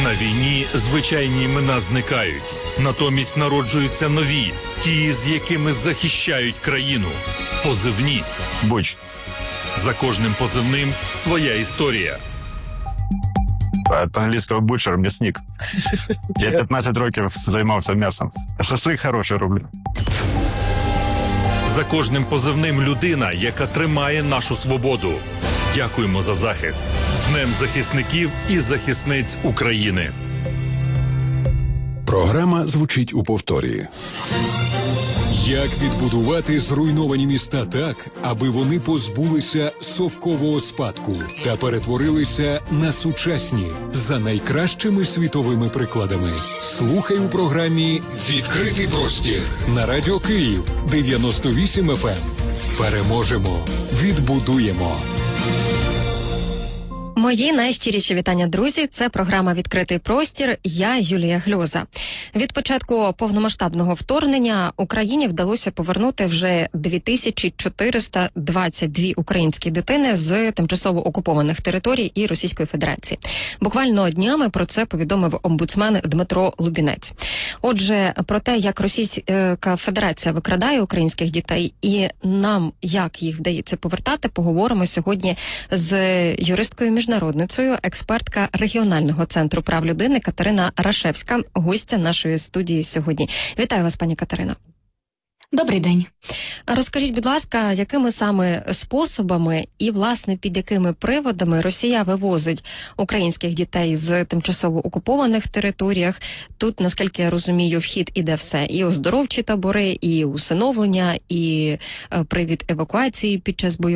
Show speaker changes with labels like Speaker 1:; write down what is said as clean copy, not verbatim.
Speaker 1: На війні звичайні імена зникають. Натомість народжуються нові, ті, з якими захищають країну. Позивні.
Speaker 2: Буч.
Speaker 1: За кожним позивним своя історія.
Speaker 2: От англійського бучер, м'ясник. Я 15 років займався м'ясом. Шашлик хороший роблю.
Speaker 1: За кожним позивним людина, яка тримає нашу свободу. Дякуємо за захист. З Днем захисників і захисниць України.
Speaker 3: Програма звучить у повторі. Як відбудувати зруйновані міста так, аби вони позбулися совкового спадку та перетворилися на сучасні за найкращими світовими прикладами? Слухай у програмі «Відкритий простір» на Радіо Київ 98 FM. Переможемо, відбудуємо.
Speaker 4: Мої найщиріші вітання, друзі. Це програма «Відкритий простір». Я Юлія Гльоза. Від початку повномасштабного вторгнення Україні вдалося повернути вже 2422 українські дитини з тимчасово окупованих територій і Російської Федерації. Буквально днями про це повідомив омбудсмен Дмитро Лубінець. Отже, про те, як Російська Федерація викрадає українських дітей і нам, як їх вдається повертати, поговоримо сьогодні з юристкою міжнародницею, експертка регіонального центру прав людини Катерина Рашевська, гостя нашої студії сьогодні. Вітаю вас, пані Катерино.
Speaker 5: Добрий день.
Speaker 4: Розкажіть, будь ласка, якими саме способами і, власне, під якими приводами Росія вивозить українських дітей з тимчасово окупованих територіях? Тут, наскільки я розумію, вхід іде все. І оздоровчі табори, і усиновлення, і привід евакуації під час бойових